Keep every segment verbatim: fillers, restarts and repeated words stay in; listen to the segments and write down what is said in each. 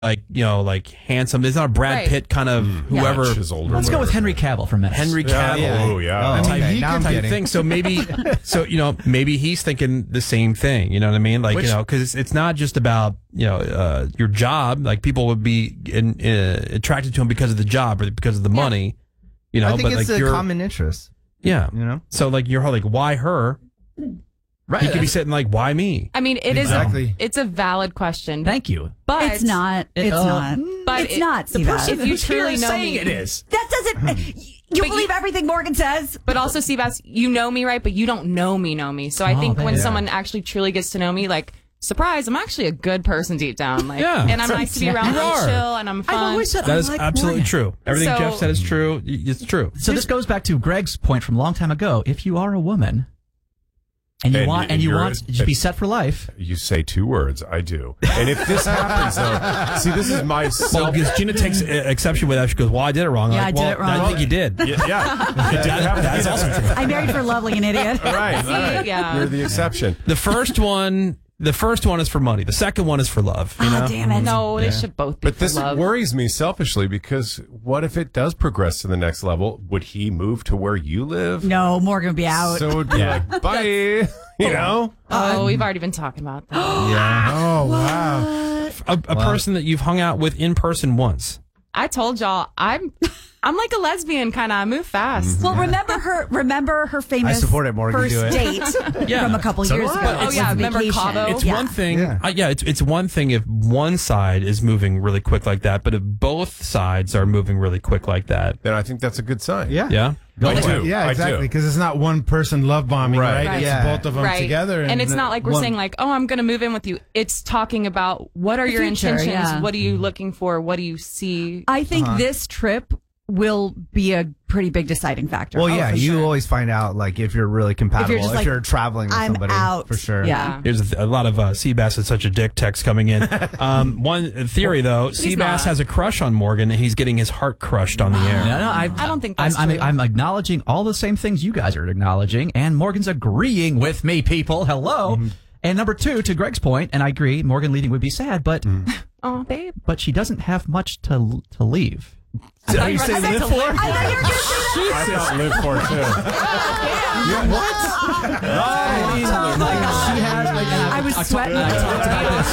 like, you know, like handsome. It's not a Brad Right. Pitt kind of whoever. Much is older, Let's go with whatever. Henry Cavill for a minute. Henry Yeah, Cavill. yeah. Oh, yeah. Oh, type, okay, now I'm type getting. thing. So maybe, so you know, maybe he's thinking the same thing. You know what I mean? Like, Which- you know, because it's, it's not just about you know uh, your job. Like people would be in, uh, attracted to him because of the job or because of the money. You know, I think but it's like a you're, common interest. yeah. You know, So like you're like, why her? Right. He could be sitting like, why me? I mean, it Exactly. is a, it's a valid question. Thank you. But It's not. It- It's uh, not. but it's it- not. The Seabass. person If you who's here truly is know saying me- it is. That doesn't. You But believe you- everything Morgan says? But also, Seabass, you know me, right? But you don't know me, know me. So I Oh, think when man. someone actually truly gets to know me, like, surprise, I'm actually a good person deep down. Like, Yeah. and I'm nice to be around. You I'm are. chill and I'm fun. I've always said That I is like absolutely Morgan. true. Everything So- Jeff said is true. It's true. So this goes back to Greg's point from a long time ago. If you are a woman and you And want and you you're- want to be set for life, You say two words. I do. And if this happens, though, see, this is my Well, self. because Gina takes uh, exception with that. She goes, well, I did it wrong. Yeah, like, I did well, it wrong. I think you did. Yeah, yeah. It did happen. That's also true. I married for love like an idiot. All right, all right. Yeah. You're the exception. The first one, the first one is for money. The second one is for love. You Oh, know? damn it. No, they should both be But for this love. worries me selfishly because what if it does progress to the next level? Would he move to where you live? No, Morgan would be out. So it would be like, bye. You know? Oh, we've already been talking about that. Oh, wow. A, a person that you've hung out with in person once. I told y'all, I'm, I'm like a lesbian kind of. I move fast. Well, remember her. Remember her famous I support it, Morgan. first Do it. date Yeah. from a couple So years do I. ago. Oh, It's yeah, a remember vacation. Cabo? It's Yeah. one thing. Yeah. Uh, yeah, it's it's one thing if one side is moving really quick like that, but if both sides are moving really quick like that, Then I think that's a good sign. Yeah. yeah. I do. Yeah, I exactly. do. Because it's not one person love bombing, Right. right? Right. It's Yeah. both of them Right. together. And it's the- not like we're one- saying like, oh, I'm going to move in with you. It's talking about what are The your future, intentions? yeah. What are you looking for? What do you see? I think Uh-huh. this trip will be a pretty big deciding factor. well, yeah, for you sure. always find out like if you're really compatible, if just you're, like, traveling with I'm somebody out. for sure. Yeah. There's a, th- a lot of uh, Seabass is such a dick text coming in. Um, one theory though, He's Seabass not. has a crush on Morgan, and he's getting his heart crushed on the air. no, no, I, I don't think I'm, that's I'm, true. I'm acknowledging all the same things you guys are acknowledging, and Morgan's agreeing with me, people. Hello. And number two, to Greg's point, and I agree, Morgan leaving would be sad, but Oh, babe. but she doesn't have much to to leave. I thought you were gonna say to live. I thought you were going to say that. I thought live for too. She has, like, and I was talked- sweating. I talked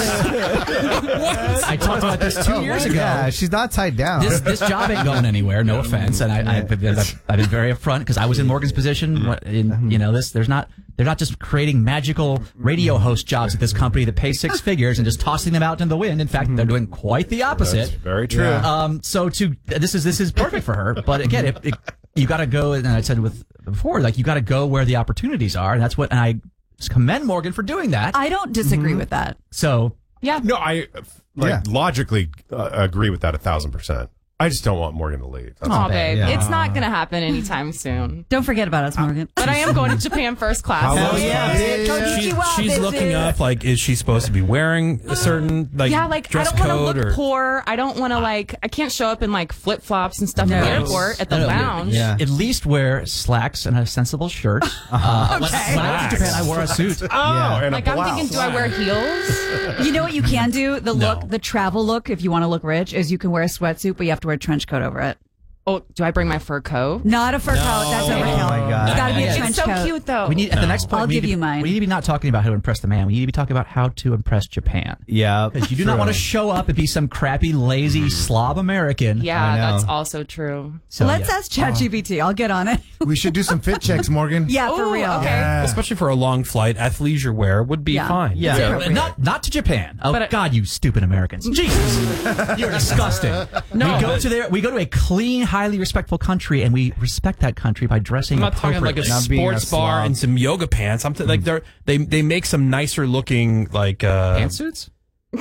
about this. I talked about this two years ago. Yeah, she's not tied down. This this job ain't going anywhere. No offense, and I, I've, been, I've been very upfront because I was in Morgan's position. What- In, you know, this there's not they're not just creating magical radio host jobs at this company that pay six figures and just tossing them out in the wind. In fact, they're doing quite the That's opposite. very true. Um, so to this is this is perfect for her. But again, if, if you got to go, and I said with before, like you got to go where the opportunities are, and that's what. And I commend Morgan for doing that. I don't disagree with that. So Yeah. No, I like Yeah. logically uh, agree with that a thousand percent. I just don't want Morgan to leave. That's Oh, all. babe. Yeah. It's not going to happen anytime soon. Don't forget about us, Morgan. But I am going to Japan first class. Hell so- yeah. She's, Konnichiwa, she's bitches. looking up like, is she supposed to be wearing a certain like, Yeah, like I dress don't want to code look or? poor. I don't want to like. I can't show up in like flip flops and stuff at the No. airport at the No, no, lounge. yeah. At least wear slacks and a sensible shirt. Uh, when, when I went to Japan, I wore a suit. Oh, Yeah. and Like a I'm blouse. thinking, do I wear heels? You know what you can do? The No. look, the travel look, if you want to look rich, is you can wear a sweatsuit, but you have to wear a trench coat over it. Oh, do I bring my fur coat? Not a fur coat. That's overkill. Oh my God. It's got to be a It's trench It's so coat. cute though. We need at the next point. I'll we need give to- you mine. We need to be not talking about how to impress the man. We need to be talking about how to impress Japan. Yeah, Because you do not want to show up and be some crappy, lazy slob American. yeah, I know. that's also true. So, Let's yeah. ask ChatGPT. I'll get on it. We should do some fit checks, Morgan. Yeah, for Ooh, real. okay. Yeah. Especially for a long flight, athleisure wear would be Yeah. fine. Yeah. Yeah, appropriate. not not to Japan. Oh But it- God, you stupid Americans! Jesus, you're disgusting. No, we go but- to there. We go to a clean, highly respectful country, and we respect that country by dressing I'm not talking like a appropriately. Not being a sports bar slob. and some yoga pants. I'm t- like they're they they make some nicer looking like uh pantsuits.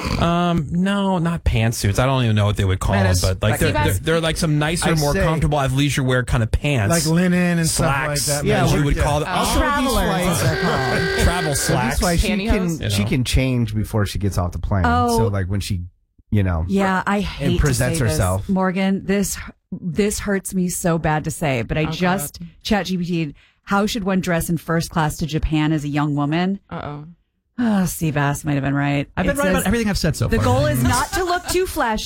um no not pantsuits. I don't even know what they would call Man, them, it's- but like like- they're, You guys- they're they're like some nicer, I more say- comfortable athleisure wear kind of pants, Like linen and slacks. stuff like that. Yeah, as you we- would call them. Oh. Also, Travelers. travel So slacks. that's why she Pantyhose? can You know. she can change before she gets off the plane. Oh. So like when she, you know, Yeah, I hate presents to say herself. this, Morgan. This this hurts me so bad to say, but I Oh, just ChatGPT. How should one dress in first class to Japan as a young woman? Uh oh. Oh, Seabass might have been right. I've It been right says, about everything I've said so The far. goal is not to look too flashy.